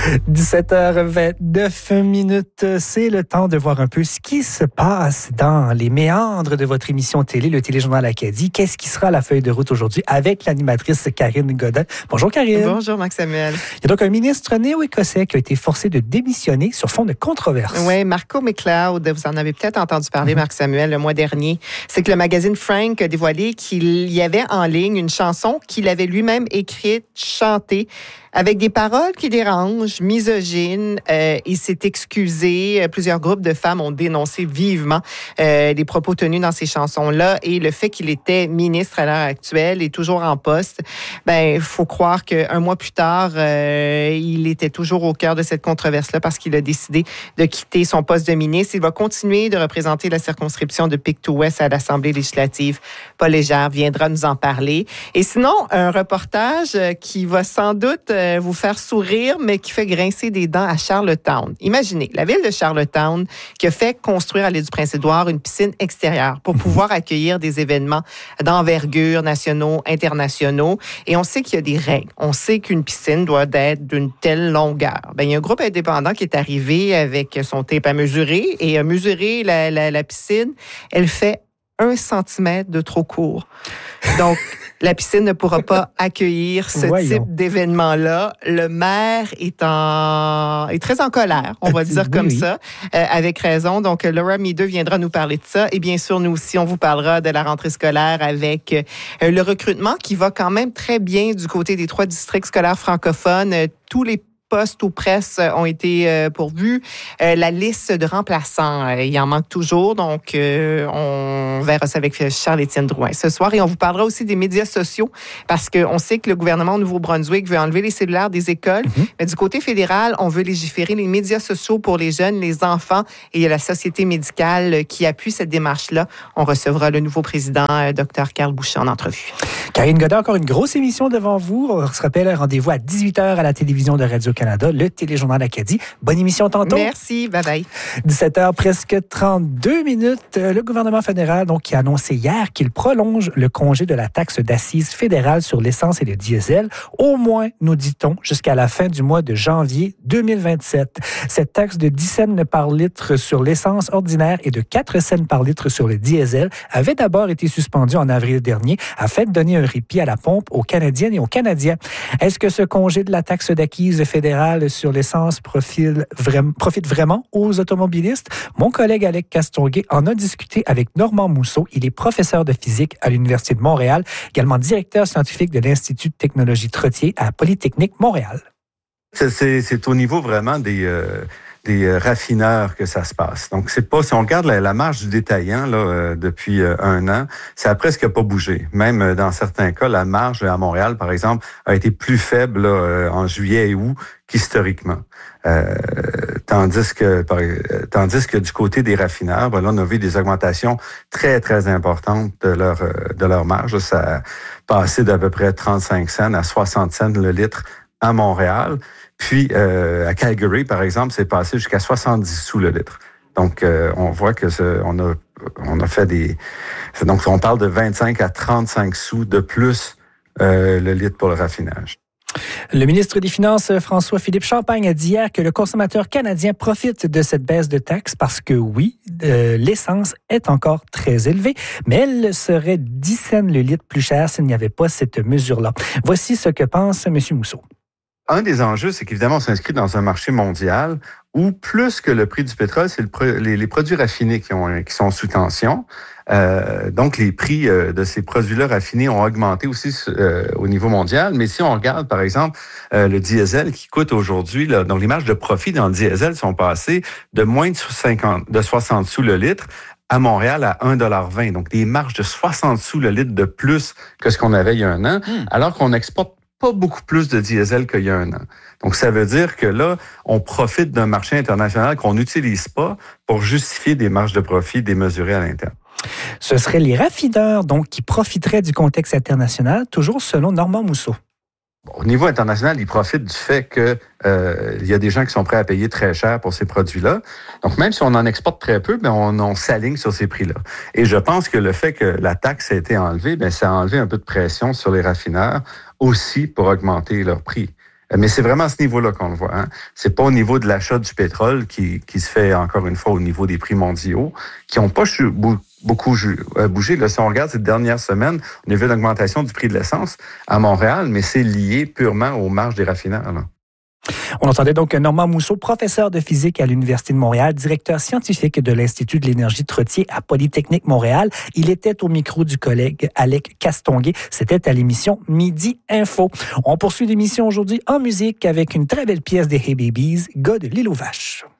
17h29, c'est le temps de voir un peu ce qui se passe dans les méandres de votre émission télé, le Téléjournal Acadie. Qu'est-ce qui sera à la feuille de route aujourd'hui avec l'animatrice Karine Godin. Bonjour Karine. Bonjour Marc-Samuel. Il y a donc un ministre néo-écossais qui a été forcé de démissionner sur fond de controverse. Oui, Marco McLeod, vous en avez peut-être entendu parler, Marc-Samuel, le mois dernier. C'est que le magazine Frank a dévoilé qu'il y avait en ligne une chanson qu'il avait lui-même écrite, chantée, avec des paroles qui dérangent, misogynes. Il s'est excusé. Plusieurs groupes de femmes ont dénoncé vivement les propos tenus dans ces chansons-là et le fait qu'il était ministre à l'heure actuelle et toujours en poste. Ben, faut croire qu'un mois plus tard, il était toujours au cœur de cette controverse-là parce qu'il a décidé de quitter son poste de ministre. Il va continuer de représenter la circonscription de Pictou-Ouest à l'Assemblée législative. Paul Légère viendra nous en parler. Et sinon, un reportage qui va sans doute vous faire sourire, mais qui fait grincer des dents à Charlottetown. Imaginez, la ville de Charlottetown qui a fait construire à l'île du Prince-Édouard une piscine extérieure pour pouvoir accueillir des événements d'envergure, nationaux, internationaux. Et on sait qu'il y a des règles. On sait qu'une piscine doit être d'une telle longueur. Ben, il y a un groupe indépendant qui est arrivé avec son tape à mesurer et a mesuré la piscine. Elle fait 1 centimètre de trop court. Donc, la piscine ne pourra pas accueillir ce type d'événement-là. Le maire est très en colère, on va dire comme ça, avec raison. Donc, Laura Meader viendra nous parler de ça. Et bien sûr, nous aussi, on vous parlera de la rentrée scolaire avec le recrutement qui va quand même très bien du côté des 3 districts scolaires francophones. Tous les postes ou presse ont été pourvus. La liste de remplaçants, il en manque toujours. Donc, on verra ça avec Charles-Étienne Drouin ce soir. Et on vous parlera aussi des médias sociaux parce qu'on sait que le gouvernement au Nouveau-Brunswick veut enlever les cellulaires des écoles. Mais du côté fédéral, on veut légiférer les médias sociaux pour les jeunes, les enfants. Et il y a la Société médicale qui appuie cette démarche-là. On recevra le nouveau président, Dr. Carl Boucher, en entrevue. Karine Godin, encore une grosse émission devant vous. On se rappelle, rendez-vous à 18h à la télévision de Radio-Canada, le Téléjournal Acadie. Bonne émission tantôt. Merci, bye-bye. 17h, presque 32 minutes. Le gouvernement fédéral qui a annoncé hier qu'il prolonge le congé de la taxe d'assises fédérale sur l'essence et le diesel, au moins, nous dit-on, jusqu'à la fin du mois de janvier 2027. Cette taxe de 10 cents par litre sur l'essence ordinaire et de 4 cents par litre sur le diesel avait d'abord été suspendue en avril dernier afin de donner un répit à la pompe aux Canadiennes et aux Canadiens. Est-ce que ce congé de la taxe d'acquise fédérale sur l'essence profite vraiment aux automobilistes? Mon collègue Alec Castonguay en a discuté avec Normand Mousseau. Il est professeur de physique à l'Université de Montréal, également directeur scientifique de l'Institut de technologie Trottier à Polytechnique Montréal. C'est au niveau vraiment des raffineurs que ça se passe. Donc, c'est pas, si on regarde la marge du détaillant depuis 1 an, ça a presque pas bougé. Même dans certains cas, la marge à Montréal, par exemple, a été plus faible en juillet et août qu'historiquement. Tandis que du côté des raffineurs, là, on a vu des augmentations très, très importantes de leur marge. Ça a passé d'à peu près 35 cents à 60 cents le litre à Montréal. Puis, à Calgary, par exemple, c'est passé jusqu'à 70 sous le litre. Donc, on voit que on a fait donc, on parle de 25 à 35 sous de plus le litre pour le raffinage. Le ministre des Finances, François-Philippe Champagne, a dit hier que le consommateur canadien profite de cette baisse de taxes parce que, oui, l'essence est encore très élevée, mais elle serait 10 cents le litre plus cher s'il n'y avait pas cette mesure-là. Voici ce que pense M. Mousseau. Un des enjeux, c'est qu'évidemment, on s'inscrit dans un marché mondial où plus que le prix du pétrole, c'est les produits raffinés qui sont sous tension. Donc, les prix de ces produits-là raffinés ont augmenté aussi au niveau mondial. Mais si on regarde, par exemple, le diesel qui coûte aujourd'hui, donc les marges de profit dans le diesel sont passées de moins de 60 sous le litre à Montréal à 1,20 $. Donc, des marges de 60 sous le litre de plus que ce qu'on avait il y a 1 an, alors qu'on exporte pas beaucoup plus de diesel qu'il y a 1 an. Donc, ça veut dire que là, on profite d'un marché international qu'on n'utilise pas pour justifier des marges de profit démesurées à l'interne. Ce seraient les raffineurs, donc, qui profiteraient du contexte international, toujours selon Normand Mousseau. Au niveau international, ils profitent du fait que il y a des gens qui sont prêts à payer très cher pour ces produits-là. Donc, même si on en exporte très peu, ben on s'aligne sur ces prix-là. Et je pense que le fait que la taxe a été enlevée, ben ça a enlevé un peu de pression sur les raffineurs aussi pour augmenter leur prix. Mais c'est vraiment à ce niveau-là qu'on le voit. Hein. C'est pas au niveau de l'achat du pétrole qui se fait, encore une fois, au niveau des prix mondiaux, qui n'ont pas beaucoup bougé. Là, si on regarde cette dernière semaine, on a vu une augmentation du prix de l'essence à Montréal, mais c'est lié purement aux marges des raffineurs. Là. On entendait donc Normand Mousseau, professeur de physique à l'Université de Montréal, directeur scientifique de l'Institut de l'énergie Trottier à Polytechnique Montréal. Il était au micro du collègue Alec Castonguay. C'était à l'émission Midi Info. On poursuit l'émission aujourd'hui en musique avec une très belle pièce des Hey Babies, gars de l'île aux vaches.